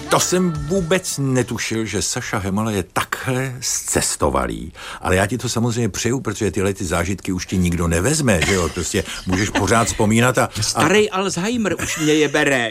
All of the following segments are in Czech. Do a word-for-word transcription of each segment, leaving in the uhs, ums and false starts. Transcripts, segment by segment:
To jsem vůbec netušil, že Saša Hemala je takhle zcestovalý. Ale já ti to samozřejmě přeju, protože tyhle ty zážitky už ti nikdo nevezme, že jo? Prostě můžeš pořád vzpomínat a... a... Starý Alzheimer už mě je bere.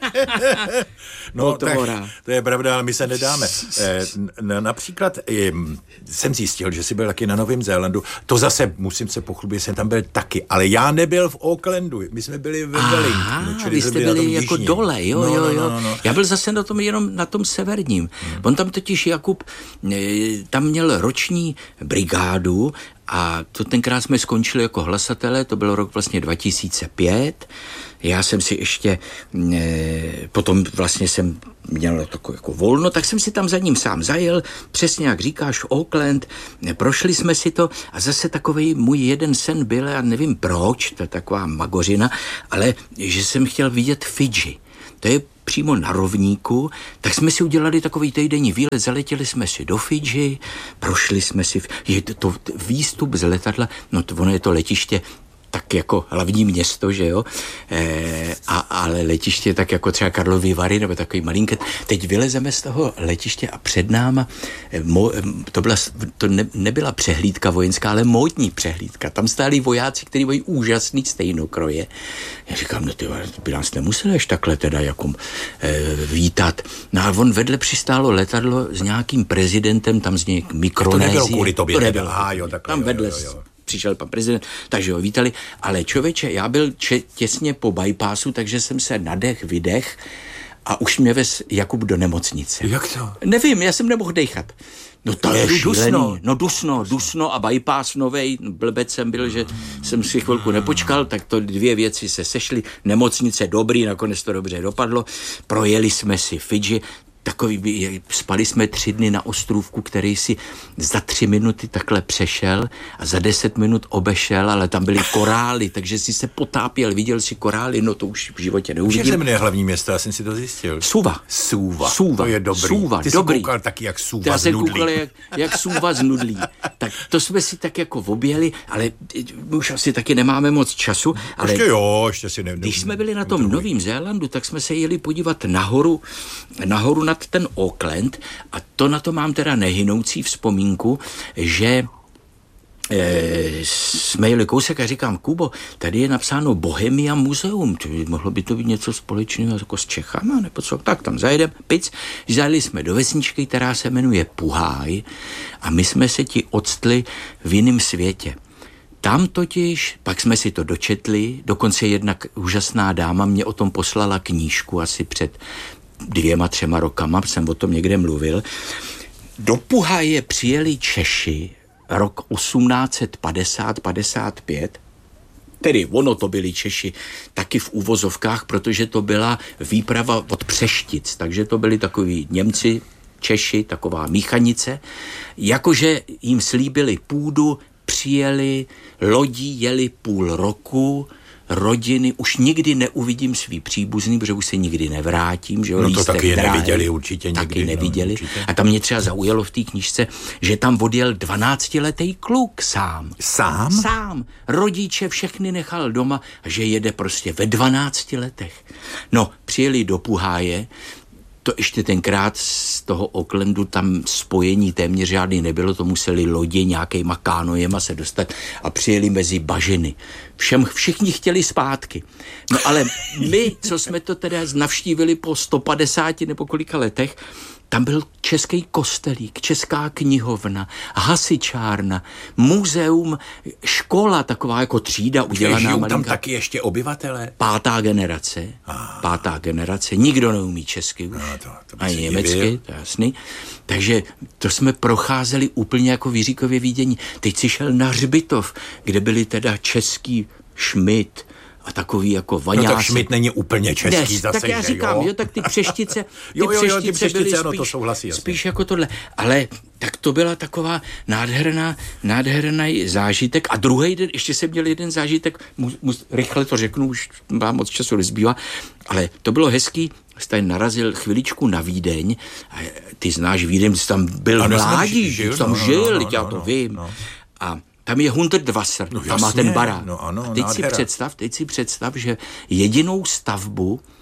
No, tak, to je pravda, ale my se nedáme. E, například e, jsem zjistil, že jsi byl taky na Novém Zélandu. To zase, musím se pochlubit, jsem tam byl taky, ale já nebyl v Aucklandu. My jsme byli ve Wellingtonu. Vy jste byli jako jižním. dole, jo, no, jo, no, jo. No, no, no. Já byl zase na tom jenom na tom severním. Hmm. On tam totiž Jakub, tam měl roční brigádu a to tenkrát jsme skončili jako hlasatelé, to byl rok vlastně dva tisíce pět. Já jsem si ještě, potom vlastně jsem měl takové jako volno, tak jsem si tam za ním sám zajel, přesně jak říkáš, Auckland, prošli jsme si to a zase takovej můj jeden sen byl, já nevím proč, to je taková magořina, ale že jsem chtěl vidět Fidži. To je přímo na rovníku, tak jsme si udělali takový týdenní výlet, zaletěli jsme si do Fidži, prošli jsme si, je to, to výstup z letadla, no to, ono je to letiště tak jako hlavní město, že jo, e, a, ale letiště tak jako třeba Karlovy Vary, nebo takový malinké. Teď vylezeme z toho letiště a před náma, mo, to, byla, to ne, nebyla přehlídka vojenská, ale módní přehlídka. Tam stáli vojáci, kteří mají úžasný stejnokroje. Já říkám, no ty by nás nemuseli až takhle teda jako e, vítat. No a on vedle přistálo letadlo s nějakým prezidentem, tam z něj Mikronézie. To nebylo kvůli tobě. To nebylo. Aha, jo, takhle, tam jo, vedle jo, jo. Přišel pan prezident, takže ho vítali, ale člověče, já byl če- těsně po bypassu, takže jsem se nadech, vydech a už mě vez Jakub do nemocnice. Jak to? Nevím, já jsem nemohl dechat. No to je dusno. šílený. No dusno, dusno a bypass novej, blbec jsem byl, že jsem si chvilku nepočkal, tak to dvě věci se sešly, nemocnice dobrý, nakonec to dobře dopadlo, projeli jsme si Fidži, takový, spali jsme tři dny na ostrůvku, který si za tři minuty takhle přešel a za deset minut obešel, ale tam byly korály, takže si se potápěl, viděl si korály, no to už v životě neuvidím. Jak se jmenuje hlavní město, já jsem si to zjistil. Suva. Suva. Suva. To je dobrý. Suva, Ty dobrý. jsi koukal taky jak Suva Já z jsem nudlí. koukal jak, jak Suva z nudlí. Tak to jsme si tak jako objeli, ale už asi taky nemáme moc času. Ale ještě jo, ještě si ne, když jsme byli na tom Novém Zélandu, tak jsme se jeli podívat nahoru, nahoru nad ten Auckland a to na to mám teda nehynoucí vzpomínku, že e, jsme jeli kousek a říkám, Kubo, tady je napsáno Bohemia muzeum, mohlo by to být něco společného jako s Čechama, nebo co, tak tam zajedem, pic, zajeli jsme do vesničky, která se jmenuje Puháj a my jsme se ti odstli v jiném světě. Tam totiž, pak jsme si to dočetli, dokonce jedna úžasná dáma mě o tom poslala knížku asi před dvěma, třema rokama, jsem o tom někde mluvil. Do Puhaje přijeli Češi rok osmnáct padesát padesát pět, tedy ono to byli Češi taky v úvozovkách, protože to byla výprava od Přeštic, takže to byli takoví Němci, Češi, taková míchanice, jakože jim slíbili půdu, přijeli, lodí jeli půl roku, rodiny, už nikdy neuvidím svý příbuzný, protože už se nikdy nevrátím, že jo, no to taky je dráhy, neviděli určitě nikdy. Taky neviděli. No, určitě. A tam mě třeba zaujalo v té knížce, že tam odjel dvanáctiletý kluk sám. Sám? Sám. Rodiče všechny nechal doma a že jede prostě ve dvanácti letech. No, přijeli do Puháje, to ještě tenkrát z toho Aucklandu tam spojení téměř žádný nebylo, to museli lodě nějakýma kánojema se dostat a přijeli mezi bažiny. Všem, všichni chtěli zpátky. No ale my, co jsme to teda navštívili po sto padesáti nebo kolika letech, tam byl český kostelík, česká knihovna, hasičárna, muzeum, škola, taková jako třída udělaná žijou malinká. tam taky ještě obyvatele? Pátá generace, ah. pátá generace, nikdo neumí česky už, no, to, to ani německy, to je jasný. Takže to jsme procházeli úplně jako Jiříkově vidění. Teď si šel na hřbitov, kde byli teda český Schmidt, a takový jako vaňásek. No tak Schmidt není úplně český ne, zase, tak já že říkám, jo? jo, tak ty Přeštice, ty jo, jo, jo, ty Přeštice byly Přeštice, ano, spíš, to souhlasí, spíš jako tohle. Ale tak to byla taková nádherná, nádherný zážitek. A druhý den, ještě jsem měl jeden zážitek, mu, mu, rychle to řeknu, už mám moc času nezbývá, ale to bylo hezký, jsi tady narazil chviličku na Vídeň, a ty znáš Vídeň, jsi tam byl mládí, jsi tam no, žil, no, no, já no, to no, vím. No. A tam je Hundertwasser, no, tam má ten barák. No, ano, a teď si, představ, teď si představ, že jedinou stavbu,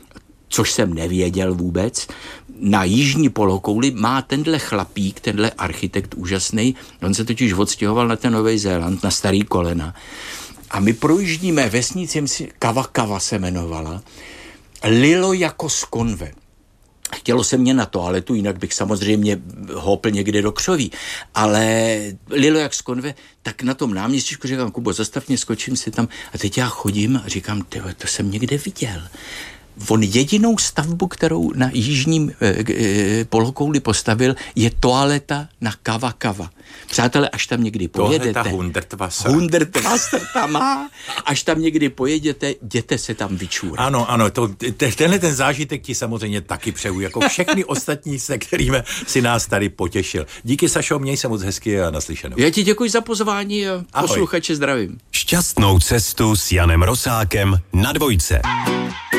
což jsem nevěděl vůbec. Na jižní polokouli má tenhle chlapík, tenhle architekt úžasný, on se totiž odstěhoval na ten Nový Zéland, na Starý Kolena. A my projíždíme vesnici, Kava Kava se jmenovala, lilo jako z konve. Chtělo se mě na toaletu, jinak bych samozřejmě hopl někde do křoví. Ale lilo jak z konve, tak na tom náměstíčku říkám, Kubo, zastav mě, skočím si tam. A teď já chodím a říkám, tyhle, to jsem někde viděl. On jedinou stavbu, kterou na jižním e, e, polokouli postavil, je toaleta na Kava Kava. Přátelé, až tam někdy pojedete... Tohle ta Hundertwasser. Hundertwasser tam má. Až tam někdy pojedete, jděte se tam vyčůrat. Ano, ano, to, tenhle ten zážitek ti samozřejmě taky přeju, jako všechny ostatní, se kterými si nás tady potěšil. Díky, Sašo, měj se moc hezky a naslyšenou. Já ti děkuji za pozvání a ahoj. Posluchače zdravím. Šťastnou cestu s Janem Rosákem na dvojce.